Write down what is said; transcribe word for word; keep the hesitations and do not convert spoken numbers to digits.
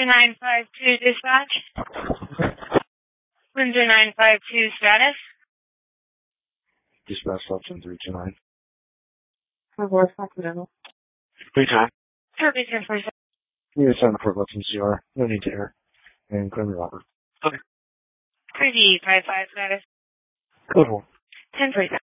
Windsor nine five two dispatch. Windsor nine five two status. Dispatch option three two nine. Four Sacramento. Free time. Purpose and first. You need to sign the report from C R. No need to air. And claim your robber. Okay. Crazy five five status. Code one. ten three.